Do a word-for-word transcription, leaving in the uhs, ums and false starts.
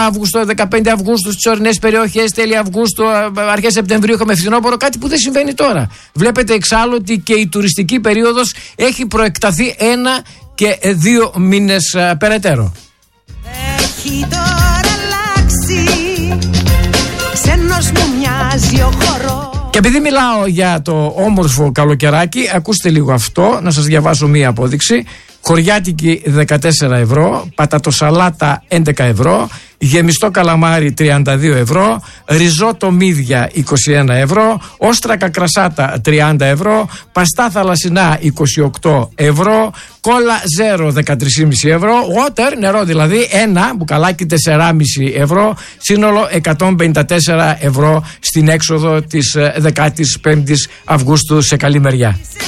Αύγουστο, δεκαπέντε Αυγούστου στις ορεινές περιοχές, τέλη Αυγούστου, αρχές Σεπτεμβρίου είχαμε φθινόπωρο, κάτι που δεν συμβαίνει τώρα. Βλέπετε εξάλλου ότι και η τουριστική περίοδος έχει προεκταθεί ένα και δύο μήνες α, περαιτέρω. Έχει τώρα αλλάξει, ξένος μου μοιάζει ο χορός. Και επειδή μιλάω για το όμορφο καλοκαιράκι, ακούστε λίγο αυτό, να σας διαβάσω μία απόδειξη. Χωριάτικη δεκατέσσερα ευρώ, πατατοσαλάτα έντεκα ευρώ, γεμιστό καλαμάρι τριάντα δύο ευρώ, ριζότο μύδια είκοσι ένα ευρώ, όστρακα κρασάτα τριάντα ευρώ, παστά θαλασσινά είκοσι οκτώ ευρώ, κόλλα ζέρο δεκατρία κόμμα πέντε ευρώ, water, νερό δηλαδή, ένα μπουκαλάκι τέσσερα κόμμα πέντε ευρώ, σύνολο εκατόν πενήντα τέσσερα ευρώ στην έξοδο της δεκαπέντε Αυγούστου σε καλή μεριά.